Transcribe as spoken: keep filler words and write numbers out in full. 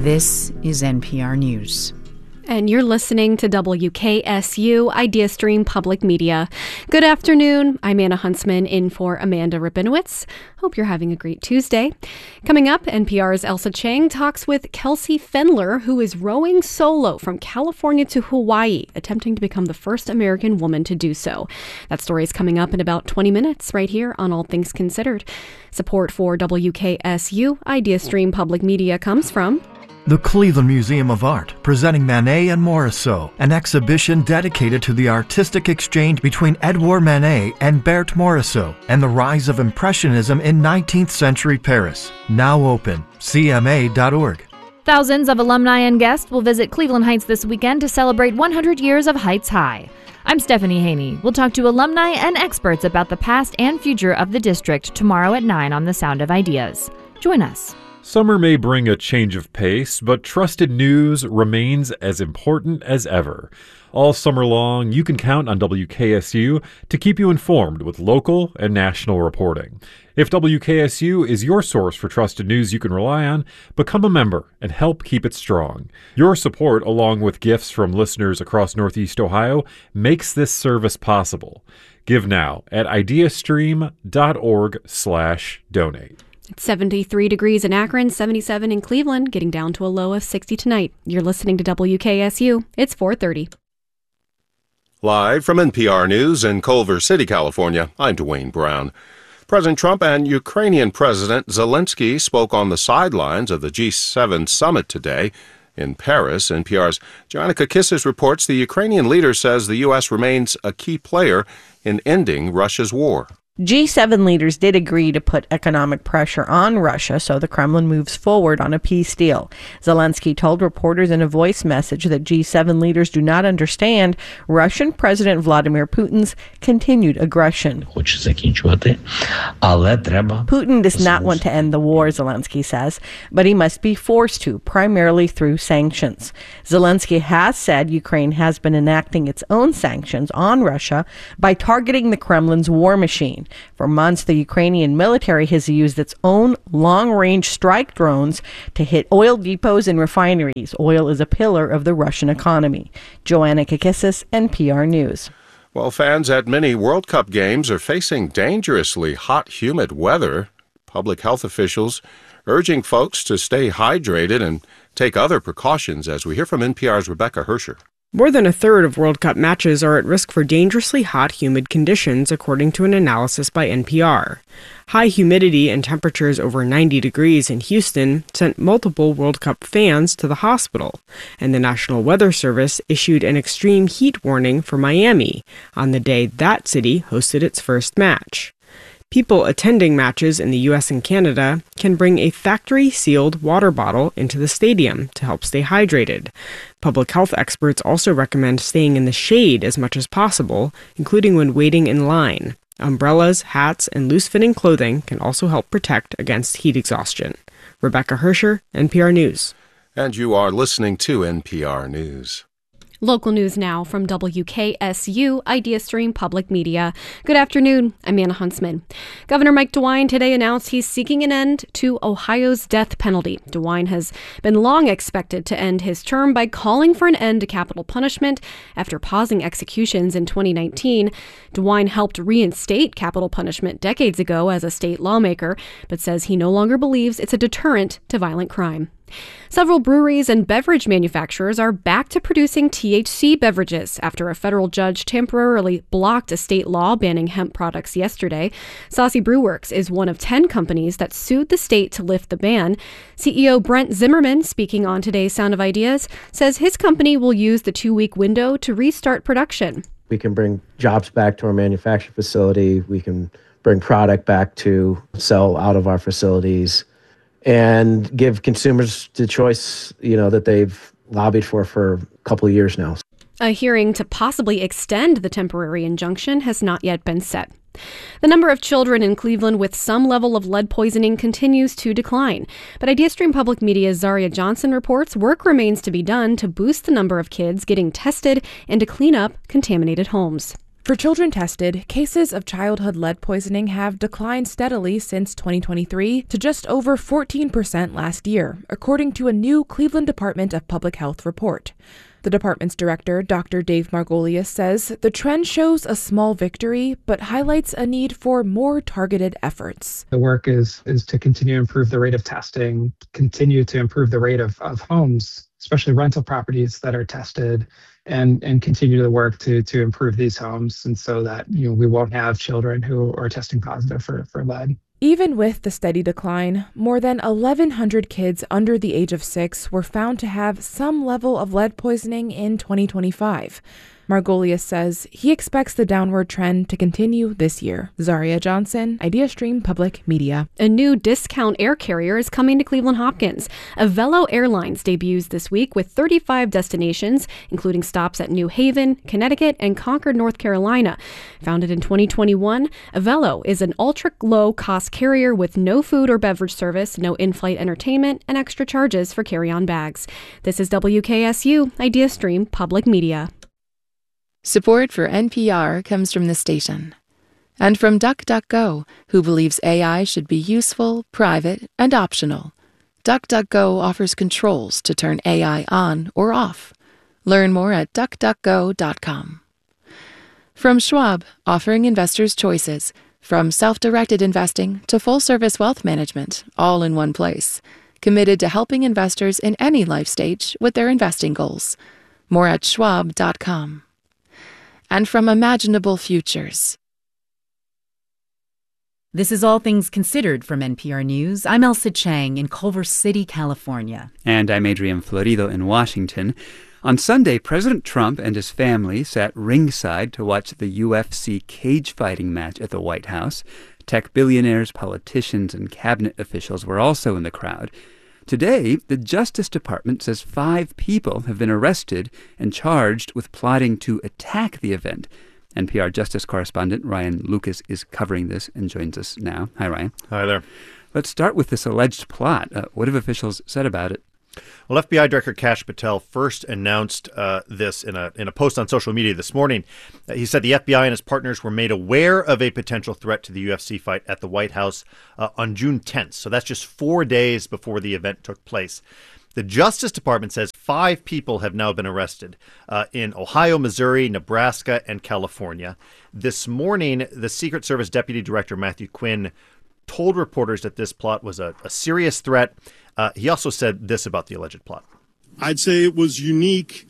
This is N P R News. And you're listening to W K S U IdeaStream Public Media. Good afternoon. I'm Anna Huntsman in for Amanda Rabinowitz. Hope you're having a great Tuesday. Coming up, N P R's Elsa Chang talks with Kelsey Fendler, who is rowing solo from California to Hawaii, attempting to become the first American woman to do so. That story is coming up in about twenty minutes right here on All Things Considered. Support for W K S U IdeaStream Public Media comes from the Cleveland Museum of Art, presenting Manet and Morisot, an exhibition dedicated to the artistic exchange between Edouard Manet and Berthe Morisot and the rise of Impressionism in nineteenth century Paris. Now open, C M A dot org. Thousands of alumni and guests will visit Cleveland Heights this weekend to celebrate one hundred years of Heights High. I'm Stephanie Haney. We'll talk to alumni and experts about the past and future of the district tomorrow at nine on The Sound of Ideas. Join us. Summer may bring a change of pace, but trusted news remains as important as ever. All summer long, you can count on W K S U to keep you informed with local and national reporting. If W K S U is your source for trusted news you can rely on, become a member and help keep it strong. Your support, along with gifts from listeners across Northeast Ohio, makes this service possible. Give now at ideastream dot org slash donate. It's seventy-three degrees in Akron, seventy-seven in Cleveland, getting down to a low of sixty tonight. You're listening to W K S U. It's four thirty. Live from N P R News in Culver City, California, I'm Dwayne Brown. President Trump and Ukrainian President Zelensky spoke on the sidelines of the G seven summit today in Paris. N P R's Joanna Kakissis reports the Ukrainian leader says the U S remains a key player in ending Russia's war. G seven leaders did agree to put economic pressure on Russia so the Kremlin moves forward on a peace deal. Zelensky told reporters in a voice message that G seven leaders do not understand Russian President Vladimir Putin's continued aggression. Putin does not want to end the war, Zelensky says, but he must be forced to, primarily through sanctions. Zelensky has said Ukraine has been enacting its own sanctions on Russia by targeting the Kremlin's war machine. For months, the Ukrainian military has used its own long-range strike drones to hit oil depots and refineries. Oil is a pillar of the Russian economy. Joanna Kakissis, N P R News. Well, fans at many World Cup games are facing dangerously hot, humid weather. Public health officials urging folks to stay hydrated and take other precautions, as we hear from N P R's Rebecca Hersher. More than a third of World Cup matches are at risk for dangerously hot, humid conditions, according to an analysis by N P R. High humidity and temperatures over ninety degrees in Houston sent multiple World Cup fans to the hospital, and the National Weather Service issued an extreme heat warning for Miami on the day that city hosted its first match. People attending matches in the U S and Canada can bring a factory-sealed water bottle into the stadium to help stay hydrated. Public health experts also recommend staying in the shade as much as possible, including when waiting in line. Umbrellas, hats, and loose-fitting clothing can also help protect against heat exhaustion. Rebecca Hersher, N P R News. And you are listening to N P R News. Local news now from W K S U IdeaStream Public Media. Good afternoon. I'm Anna Huntsman. Governor Mike DeWine today announced he's seeking an end to Ohio's death penalty. DeWine has been long expected to end his term by calling for an end to capital punishment after pausing executions in twenty nineteen. DeWine helped reinstate capital punishment decades ago as a state lawmaker, but says he no longer believes it's a deterrent to violent crime. Several breweries and beverage manufacturers are back to producing T H C beverages after a federal judge temporarily blocked a state law banning hemp products yesterday. Saucy Brewworks is one of ten companies that sued the state to lift the ban. C E O Brent Zimmerman, speaking on today's Sound of Ideas, says his company will use the two-week window to restart production. We can bring jobs back to our manufacturing facility. We can bring product back to sell out of our facilities, and give consumers the choice, you know, that they've lobbied for for a couple of years now. A hearing to possibly extend the temporary injunction has not yet been set. The number of children in Cleveland with some level of lead poisoning continues to decline. But IdeaStream Public Media's Zaria Johnson reports work remains to be done to boost the number of kids getting tested and to clean up contaminated homes. For children tested, cases of childhood lead poisoning have declined steadily since twenty twenty-three to just over fourteen percent last year, according to a new Cleveland Department of Public Health report. The department's director, Doctor Dave Margolius, says the trend shows a small victory, but highlights a need for more targeted efforts. The work is is to continue to improve the rate of testing, continue to improve the rate of, of homes, especially rental properties that are tested, and and continue the work to to improve these homes, and so that you know we won't have children who are testing positive for, for lead. Even with the steady decline, more than eleven hundred kids under the age of six were found to have some level of lead poisoning in twenty twenty-five. Margolius says he expects the downward trend to continue this year. Zaria Johnson, IdeaStream Public Media. A new discount air carrier is coming to Cleveland Hopkins. Avelo Airlines debuts this week with thirty-five destinations, including stops at New Haven, Connecticut, and Concord, North Carolina. Founded in twenty twenty-one, Avelo is an ultra-low-cost carrier with no food or beverage service, no in-flight entertainment, and extra charges for carry-on bags. This is W K S U, IdeaStream Public Media. Support for N P R comes from the station and from DuckDuckGo, who believes A I should be useful, private, and optional. DuckDuckGo offers controls to turn A I on or off. Learn more at duck duck go dot com. From Schwab, offering investors choices, from self-directed investing to full-service wealth management, all in one place. Committed to helping investors in any life stage with their investing goals. More at schwab dot com. And from Imaginable Futures. This is All Things Considered from N P R News. I'm Elsa Chang in Culver City, California. And I'm Adrian Florido in Washington. On Sunday, President Trump and his family sat ringside to watch the U F C cage fighting match at the White House. Tech billionaires, politicians, and cabinet officials were also in the crowd. Today, the Justice Department says five people have been arrested and charged with plotting to attack the event. N P R Justice correspondent Ryan Lucas is covering this and joins us now. Hi, Ryan. Hi there. Let's start with this alleged plot. Uh, what have officials said about it? Well, F B I Director Kash Patel first announced uh, this in a in a post on social media this morning. Uh, he said the F B I and his partners were made aware of a potential threat to the U F C fight at the White House uh, on June tenth. So that's just four days before the event took place. The Justice Department says five people have now been arrested uh, in Ohio, Missouri, Nebraska, and California. This morning, the Secret Service Deputy Director Matthew Quinn told reporters that this plot was a, a serious threat. Uh, he also said this about the alleged plot. I'd say it was unique